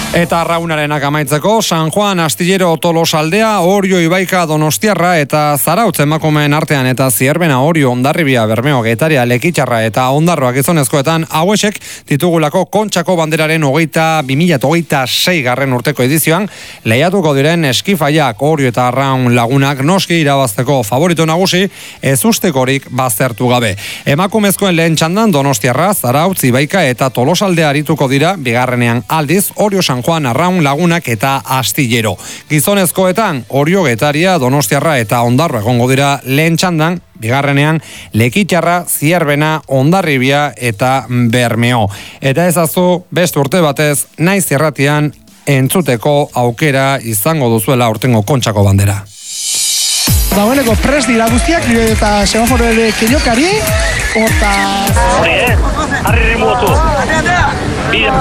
Eta Arraunarenak amaitzeko, San Juan, Astillero, Tolosaldea, Orio, Ibaika, Donostiarra eta Zarautz emakumeen artean eta Zierbena, Orio, Hondarribia, Bermeo, Getaria, Lekitxarra eta Ondarroa gizonezkoetan hauesek ditugulako Kontxako banderaren 2026 garren urteko edizioan lehiatuko diren eskifaiak Orio eta Arraun lagunak noski irabazteko favorito nagusi ez ustekorik baztertu gabe. Emakumezkoen lehen txandan Donostiarra, Zarautz, Ibaika eta Tolosaldea arituko dira, bigarrenean aldiz Orio, San Juan, Arraun lagunak eta Astillero. Gizonezkoetan Orio, Getaria, Donostiarra eta Ondarroa egongo dira lehen txandan, bigarrenean Lekitxarra, Zierbena, Hondarribia eta Bermeo. Eta ezazu beste urte batez naiz irratian entzuteko aukera izango duzuela urtengo Kontxako bandera. Dagoeneko prest dira guztiak eta semaforo ere keinokari hortaz... Harri rimuotu. Bira.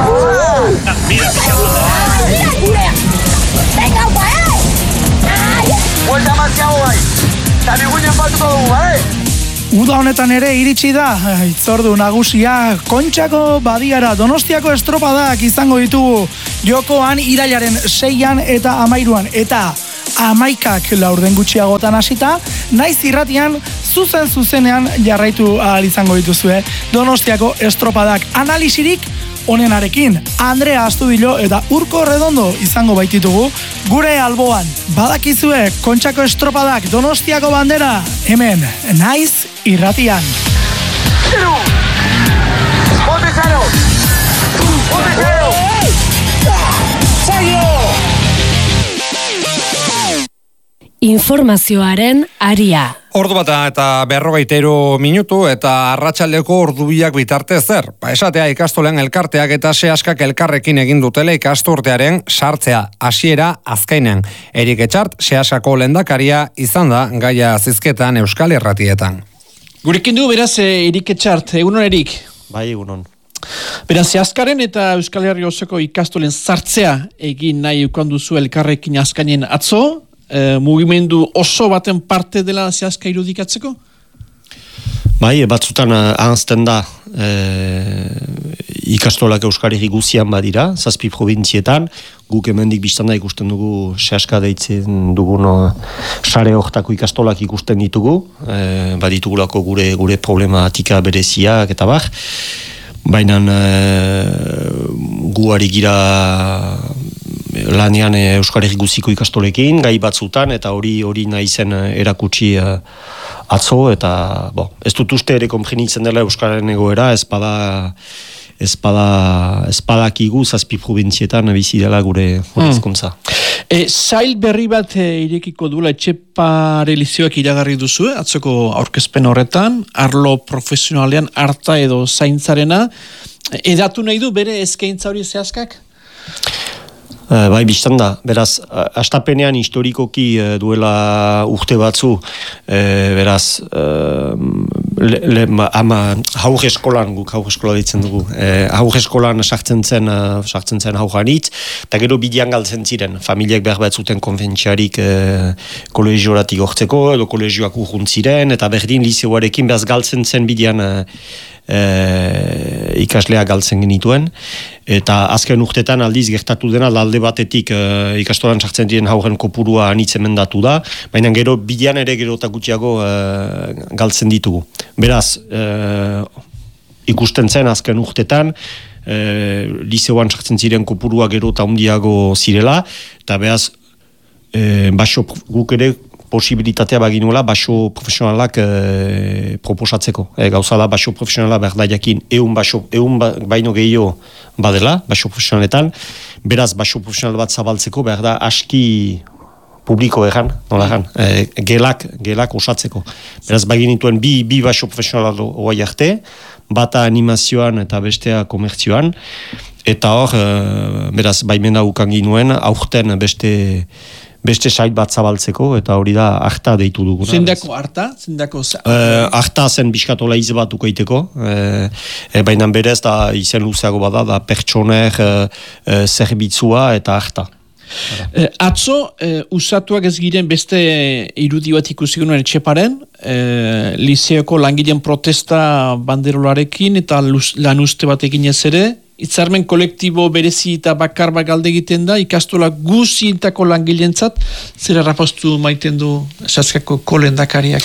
Venga, guai! Buelta markiago bai. Eta biguinen batuko dugu, bai? Uda honetan ere iritsi da, itzordu nagusia, Kontxako badiara Donostiako estropadak izango ditugu jokoan irailaren 6an eta 13an eta 11ak laurden gutxiagotan hasita, naiz irratian zuzenean jarraitu ahal izango dituzue Donostiako estropadak analisirik onenarekin. Andrea Astudillo eta Urko Redondo izango baititugu gure alboan. Badakizue Kontxako estropadak Donostiako bandera hemen naiz irratian. Informazioaren aria. Ordu bata eta 43 minutu eta arratsaldeko ordubiak bitarte zer. Esatea ikastolen elkarteak eta sehaskak elkarrekin egin dutela ikasturtearen sartzea hasiera azkenean. Erik Etxart, sehaskako lehendakaria izan da gaia zizketan Euskal Irratietan. Gurekin du beraz Erik Etxart, egunon Erik? Bai, egunon. Beraz, sehaskaren eta Euskal Herri osoko ikastolen sartzea egin nahi ukan duzu elkarrekin azkainen atzo, mugimendu oso baten parte dela sehaska irudikatzeko? Bai, batzutan ahazten da ikastolak Euskarri guzian badira, 7 provintzietan, guk hemendik biztanda ikusten dugu sehaska deitzen dugun sare hortako ikastolak ikusten ditugu, baditugulako gure problematika bereziak eta bar, baina gu ari gira lanean Euskal Herri guziko ikastolekin, gai batzutan, eta hori nahi zen erakutsi atzo, eta ez dut uste ere konprenitzen dela Euskararen egoera, espadakigu 7 provintzietan bizi dela gure hezkuntza. Sail berri bat irekiko duela Etxepare Lizioak iragarri duzu, atzoko aurkezpen horretan, arlo profesionalean harta edo zaintzarena, edatu nahi du bere eskaintza hori sehaskak? Bai, biztan da. Beraz, astapenean historikoki duela urte batzu, beraz, haur eskolan, guk haur eskola ditzen dugu, haur eskolan sartzen zen hauranitz, eta gero bidean galtzen ziren. Familiak behar bat zuten konventziarik kolegioratik hortzeko, edo kolegioak urrunt ziren, eta berdin lizeoarekin behaz galtzen zen bidean ikaslea galtzen genituen, eta azken urtetan aldiz gertatu dena alde batetik ikastolan sartzen diren hauren kopurua anitz emendatu da, baina gero bidean ere gero eta gutxiago galtzen ditugu. Beraz, ikusten zen azken urtetan, lizeoan sartzen ziren kopurua gero eta handiago zirela, eta beraz, guk ere posibilitatea baginuela baso profesionalak proposatzeko. Gauza da, baso profesionala behar da jakin eun baino gehiago badela, baso profesionaletan, beraz baso profesional bat zabaltzeko behar da aski publiko egan, nola egan, gelak osatzeko. Beraz baginituen bi baso profesional oai arte, bata animazioan eta bestea komertzioan, eta hor, beraz baimena ukan ginuen, aurten beste sait bat zabaltzeko, eta hori da harta deitu duguna. Zendako harta? Harta zen biskatola iz bat ukaiteko, baina berez da izen luzeago bada, da pertsoner, zerbitzua eta harta. Atzo, usatuak ez giren beste irudi bat ikusi genuen Etxeparen, lizeoko langileen protesta banderolarekin eta lan uste batekin ez ere, hitzarmen kolektibo berezi eta bakar bat galde egiten da, ikastola guzientako langilentzat, zer errapostu maiten du Saskako kolendakariak?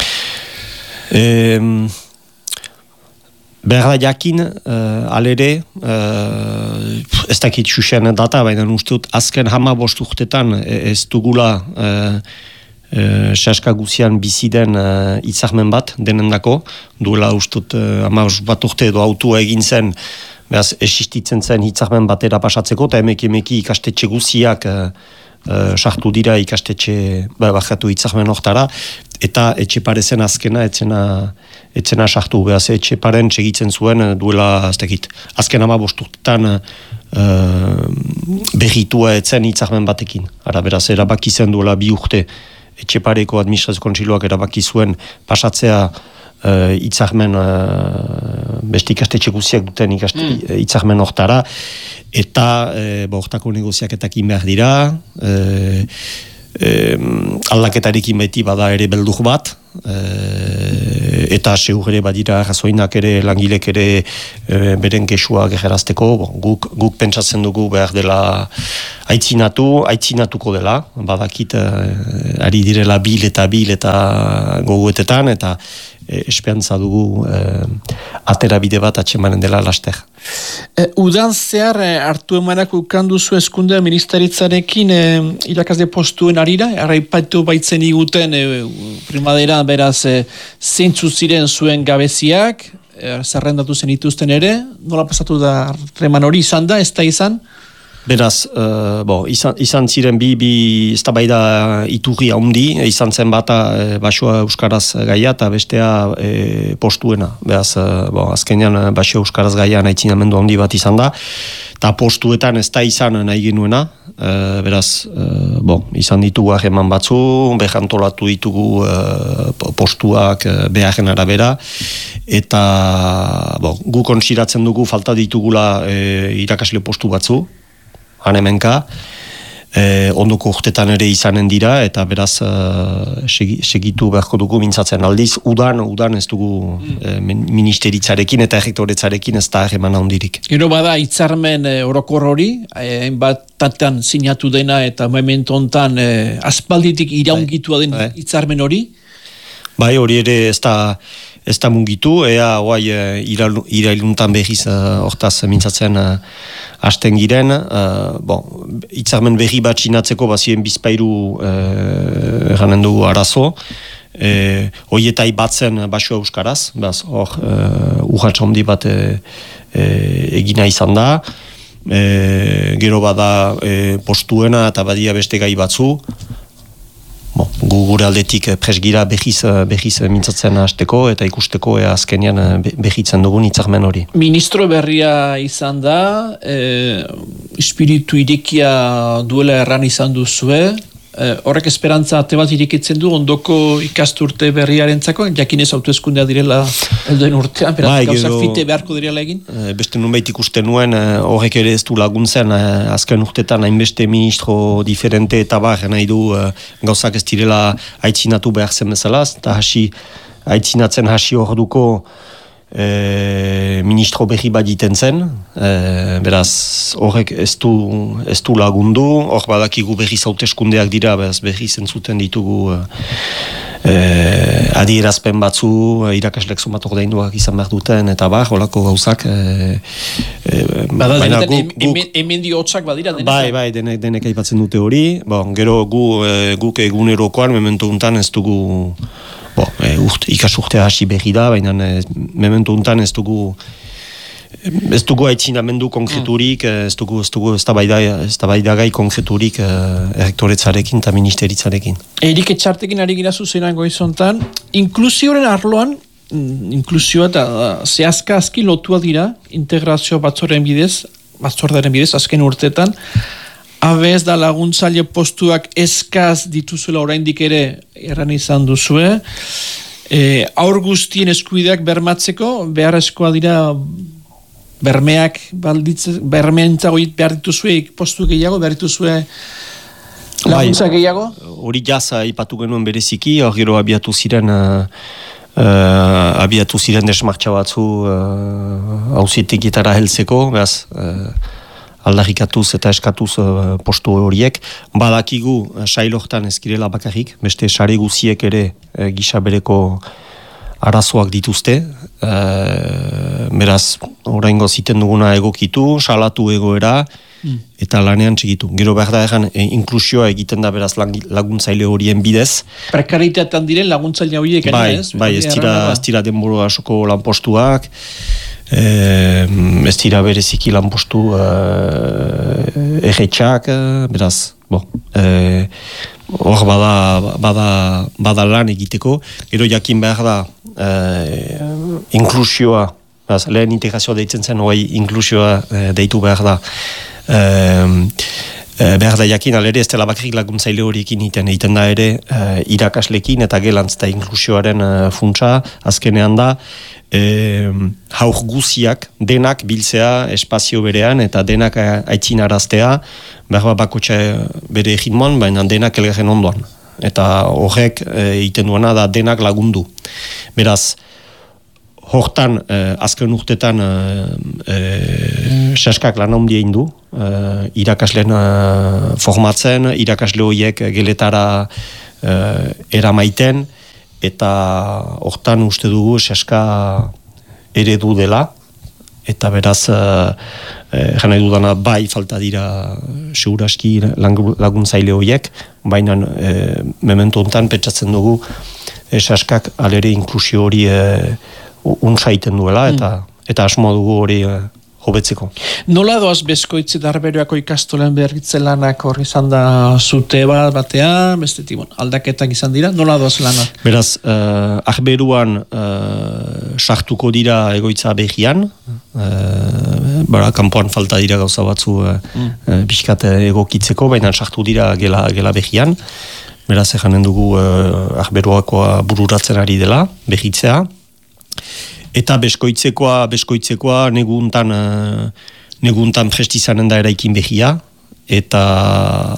Behar da jakin, alere, ez dakit xuxean data, baina ustut azken 15 urtetan ez dugula Saska guzian biziden hitzarmen bat denendako, duela ustut 15 bat urte edo autua egin zen, behaz existitzen zen hitzarmen batera pasatzeko, eta emeki ikastetxe guziak sartu dira ikastetxe bajatu hitzarmen hortara, eta etxeparezen azkena etzena sartu, behaz etxeparen segitzen zuen duela, ez dakit, azken 15 urtetan berritua etzen hitzarmen batekin. Ara, beraz, erabaki zen duela 2 urte etxepareko administrazio kontseiluak erabaki zuen pasatzea hitzarmen beste ikastetxe guziak duten hitzarmen hortara, eta hortako negoziaketakin behar dira, aldaketarekin beti bada ere beldur bat, eta seur ere badira razoinak ere langilek ere beren kexua geherazteko, guk pentsatzen dugu behar dela aitzinatuko dela, badakit ari direla bil eta goguetetan, eta esperantza dugu atera bide bat atxemanen dela laster. Udan zehar hartu emanak ukanduzu eskunde ministeritzarekin irakasle postuen arira, arraipatu baitzen iguten primadera beraz zeintzu ziren zuen gabeziak, zerrendatu zen ituzten ere, nola pasatu da reman hori izan da, ez da izan? Beraz, izan ziren bi eztabaida iturri handi, izan zen bata basoa euskaraz gaia eta bestea postuena. Beraz, azkenean basoa euskaraz gaia naitzinamendu handi bat izan da, eta postuetan ez da izan nahi genuena, beraz, izan ditugu harreman batzu, behantolatu ditugu postuak beharren arabera, eta gu konsideratzen dugu falta ditugula irakasle postu batzu, hanemenka, ondoko urtetan ere izanen dira, eta beraz segitu beharko dugu mintzatzen aldiz, udan ez dugu ministeritzarekin eta errektoretzarekin ez da harreman handirik. Gero bada hitzarmen orokor hori, hainbat tatan sinatu dena eta momentu hontan aspalditik iraungitua den hitzarmen hori? Bai, hori ere ez da mungitu, ea irailuntan behiz hortaz mintzatzen hasten giren, hitzarmen berri bat sinatzeko bazien bizpairu eranen dugu arazo, hoietai batzen basoa euskaraz, hor urratx handi bat egina izan da, gero bada postuena eta badia beste gai batzu, gure aldetik presgira behiz mintzatzen hasteko eta ikusteko azkenean behitzen dugun hitzarmen hori. Ministro berria izan da, espiritu irekia duela erran izan duzue, horrek esperantza ate bat irekitzen du ondoko ikasturte berriarentzako, jakinez hauteskundea direla helduen urtean, beraz gauzak fite beharko direla egin? Beste nunbait ikusten nuen, horrek ere ez du laguntzen, azken urtetan hainbeste ministro diferente eta bar, nahi du gauzak ez direla aitzinatu behar zen bezalaz, eta aitzinatzen hasi orduko ministro berri bat jiten zen, beraz horrek ez du lagundu, hor badakigu berri hauteskundeak dira, beraz berri zentzuten ditugu adierazpen batzu, irakaslek somat ordainduak izan behar duten, eta bar, holako gauzak. Hemen diotsak badira denek? Bai, denek aipatzen dute hori, gero guk egunerokoan, memento untan ez dugu ikasurtea hasi berri da, baina memento untan ez dugu aitzinamendu konkreturik, ez dugu eztabaidagai konkreturik errektoretzarekin eta ministeritzarekin. Erik Etxartekin ari gira zuzenan goizontan, inklusioaren arloan, inklusioa eta zehazka azki lotua dira, integrazio batzordaren bidez, azken urtetan, abez da laguntzaile postuak eskaz dituzuela oraindik ere erran izan duzue. Aur guztien eskubideak bermatzeko, beharrezkoa dira bermeak bermeantzago behar dituzue postu gehiago, behar dituzue laguntza gehiago? Hori jaza ipatu genuen bereziki, hor gero abiatu ziren abiatu ziren desmartxa batzu auzitekitara heltzeko, behaz, aldarrikatuz eta eskatuz postu horiek. Badakigu sailortan ezkirela bakarrik, beste sare guziek ere gisa bereko arazoak dituzte, beraz, oraingo ziten duguna egokitu, salatu egoera, eta lanean txikitu. Gero behar da egan, inklusioa egiten da beraz laguntzaile horien bidez. Prekaritatean diren laguntzaile horiek, bai, ez dira denbora asoko lanpostuak, ez dira bereziki lanpostu erretxak, beraz, hor bada lan egiteko, gero jakin behar da inklusioa, lehen integrazioa deitzen zen, inklusioa deitu behar da, behar da jakin alere ez dela bakrik laguntzaile horiekin egiten da ere irakaslekin eta gelantz eta inklusioaren funtsa azkenean da haur guziak denak biltzea espazio berean eta denak aitzinaraztea behar bakotxa bere egitmoan, baina denak elgarren ondoan eta horrek egiten duena da denak lagundu. Beraz, hortan, azken urtetan saskak lan handia egin du, irakasleen formatzen, irakasle horiek geletara eramaiten, eta hortan uste dugu saska eredu dela, eta beraz, jana edudana bai falta dira seguraski laguntzaile horiek, baina memento hontan pentsatzen dugu saskak alere inklusio hori unsaiten duela, eta asmoa dugu hori hobetzeko. Nola doaz Beskoitze Darberoako ikastolen berritze lanak hor izan da zute batean, bestetik, aldaketak izan dira, nola doaz lanak? Beraz, Arberuan sartuko dira egoitza behian, kanpoan falta dira gauza batzu pixkat egokitzeko, baina sartu dira gela behian, beraz, eganen dugu Arberuakoa bururatzen ari dela, behitzea, eta beskoitzekoa neguntan prestizanen da eraikin behia, eta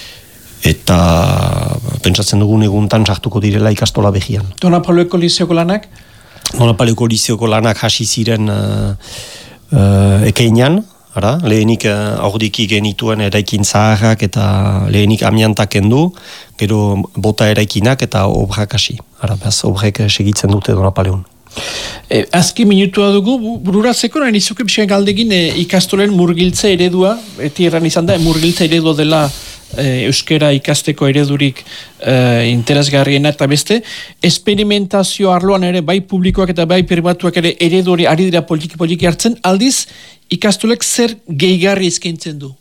pentsatzen dugu neguntan sartuko direla ikastola behian. Donapaleuko lizeoko lanak? Donapaleuko lizeoko lanak hasi ziren ekeinan, lehenik aurdiki genituen eraikin zaharrak eta lehenik amiantak kendu, gero bota eraikinak eta obrak hasi. Obrek segitzen dute Donapaleun. Azki minutua dugu, bururatzeko nahi nizuke pixkan galdegin ikastolen murgiltze eredua, eti erran izan da, murgiltze eredua dela euskera ikasteko eredurik interesgarriena eta beste, esperimentazio arloan ere bai publikoak eta bai pribatuak ere ereduri ari dira poliki hartzen, aldiz ikastolek zer gehigarri eskaintzen du?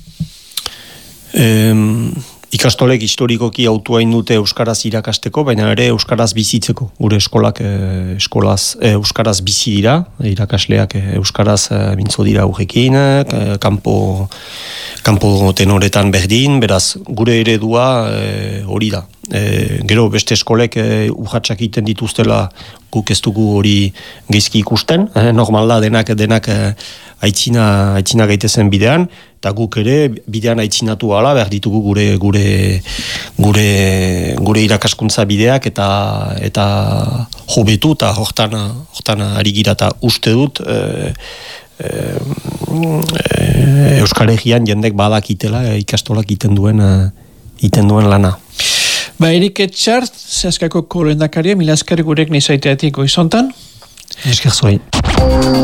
Ikastolek historikoki autua indute euskaraz irakasteko, baina ere euskaraz bizitzeko. Gure eskolak euskaraz bizi dira, irakasleak euskaraz mintzo dira aurrekin, kanpo tenoretan berdin, beraz gure eredua hori da. Gero beste eskolek urratsak egiten dituztela guk ez dugu hori geizki ikusten, normal da denak aitzina gaitezen bidean, eta guk ere bidean aitzinatu ala behar ditugu gure irakaskuntza bideak eta hobetu eta hortan ari gira eta uste dut Euskal Herrian jendek badakitela ikastolak iten duen lana. Erik Etxart, Zehaskako kolendakaria, mila esker gurek nizaiteatik goizontan. Esker zuei.